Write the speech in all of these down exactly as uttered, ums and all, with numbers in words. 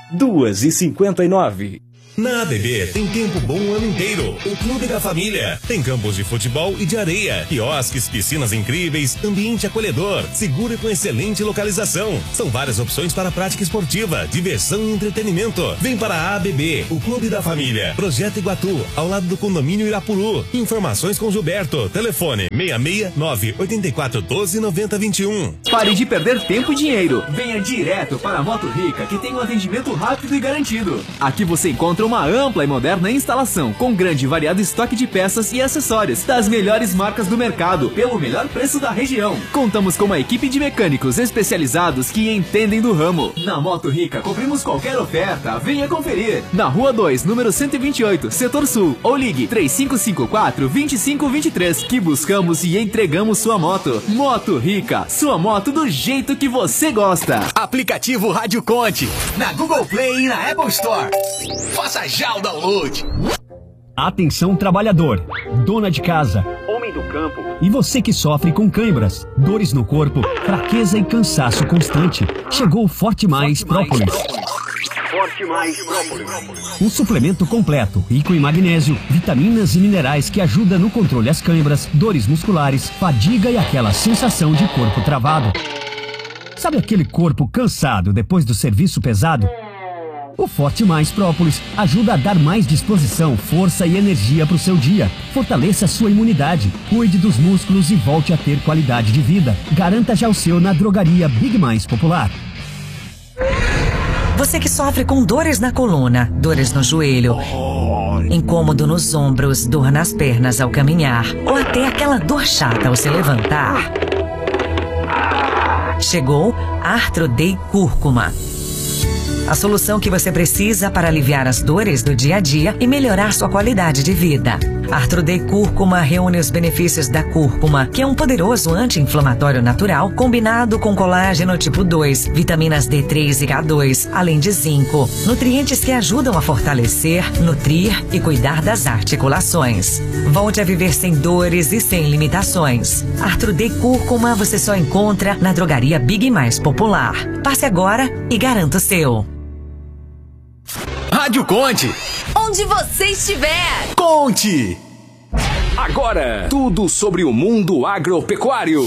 duas e cinquenta e nove. Na A B B tem tempo bom o ano inteiro. O Clube da Família tem campos de futebol e de areia, quiosques, piscinas incríveis, ambiente acolhedor, seguro e com excelente localização. São várias opções para prática esportiva, diversão e entretenimento. Vem para a A B B, o Clube da Família. Projeto Iguatu, ao lado do condomínio Irapuru. Informações com Gilberto. Telefone seis seis nove oito quatro um dois nove zero dois um. Pare de perder tempo e dinheiro. Venha direto para a Moto Rica, que tem um atendimento rápido e garantido. Aqui você encontra uma ampla e moderna instalação, com grande e variado estoque de peças e acessórios das melhores marcas do mercado, pelo melhor preço da região. Contamos com uma equipe de mecânicos especializados que entendem do ramo. Na Moto Rica, cobrimos qualquer oferta. Venha conferir. Na Rua dois, número cento e vinte e oito, Setor Sul. Ou ligue três cinco cinco quatro, dois cinco dois três, que buscamos e entregamos sua moto. Moto Rica, sua moto do jeito que você gosta. Aplicativo Rádio Conte, na Google Play e na Apple Store. Faça já o download. Atenção trabalhador, dona de casa, homem do campo e você que sofre com câimbras, dores no corpo, fraqueza e cansaço constante. Chegou o Forte Mais Própolis. Forte Mais Própolis. Um suplemento completo, rico em magnésio, vitaminas e minerais que ajuda no controle às câimbras, dores musculares, fadiga e aquela sensação de corpo travado. Sabe aquele corpo cansado depois do serviço pesado? O Forte Mais Própolis ajuda a dar mais disposição, força e energia para o seu dia. Fortaleça sua imunidade, cuide dos músculos e volte a ter qualidade de vida. Garanta já o seu na drogaria Big Mais Popular. Você que sofre com dores na coluna, dores no joelho, incômodo nos ombros, dor nas pernas ao caminhar, ou até aquela dor chata ao se levantar. Chegou Arthrodey Cúrcuma. A solução que você precisa para aliviar as dores do dia a dia e melhorar sua qualidade de vida. Arthrodey Cúrcuma reúne os benefícios da cúrcuma, que é um poderoso anti-inflamatório natural, combinado com colágeno tipo dois, vitaminas D três e K dois, além de zinco. Nutrientes que ajudam a fortalecer, nutrir e cuidar das articulações. Volte a viver sem dores e sem limitações. Arthrodey Cúrcuma você só encontra na drogaria Big Mais Popular. Passe agora e garanta o seu. Rádio Conte. Onde você estiver. Conte. Agora, tudo sobre o mundo agropecuário.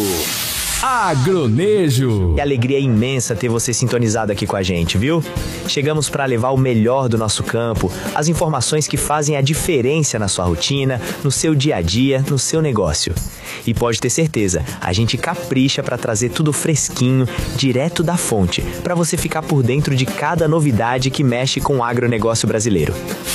Agronejo. Que alegria imensa ter você sintonizado aqui com a gente, viu? Chegamos para levar o melhor do nosso campo, as informações que fazem a diferença na sua rotina, no seu dia a dia, no seu negócio. E pode ter certeza, a gente capricha para trazer tudo fresquinho, direto da fonte, para você ficar por dentro de cada novidade que mexe com o agronegócio brasileiro.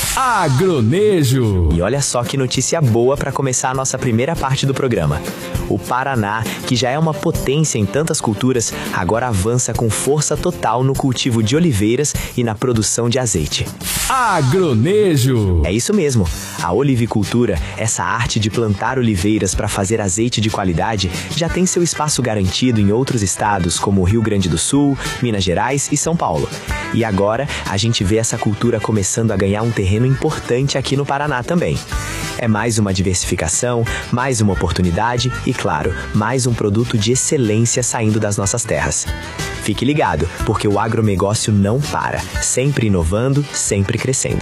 Agronejo. E olha só que notícia boa para começar a nossa primeira parte do programa. O Paraná, que já é uma potência em tantas culturas, agora avança com força total no cultivo de oliveiras e na produção de azeite. Agronejo. É isso mesmo. A olivicultura, essa arte de plantar oliveiras para fazer azeite de qualidade, já tem seu espaço garantido em outros estados como Rio Grande do Sul, Minas Gerais e São Paulo. E agora a gente vê essa cultura começando a ganhar um terreno importante aqui no Paraná também. É mais uma diversificação, mais uma oportunidade e, claro, mais um produto de excelência saindo das nossas terras. Fique ligado, porque o agronegócio não para, sempre inovando, sempre crescendo.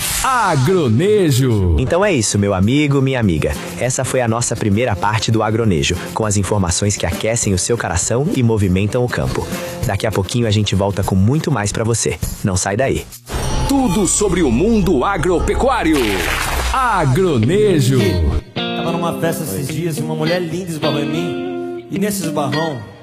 Agronejo. Então é isso, meu amigo, minha amiga. Essa foi a nossa primeira parte do Agronejo, com as informações que aquecem o seu coração e movimentam o campo. Daqui a pouquinho a gente volta com muito mais pra você. Não sai daí. Tudo sobre o mundo agropecuário. Agronejo. Tava numa festa esses dias e uma mulher linda esbarrou em mim. E nesse esbarrão,